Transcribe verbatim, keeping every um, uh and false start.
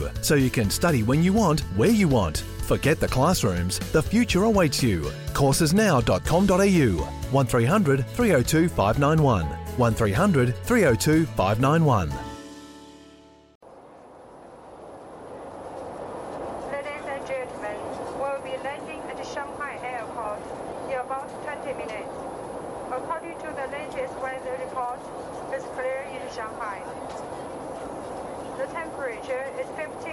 you, so you can study when you want, where you want. Forget the classrooms. The future awaits you. courses now dot com dot a u. one three hundred, three oh two, five nine one. one three hundred, three oh two, five nine one. Ladies and gentlemen, we'll be landing at Shanghai Airport in about twenty minutes. According to the latest weather report, it's clear in Shanghai. The temperature is fifty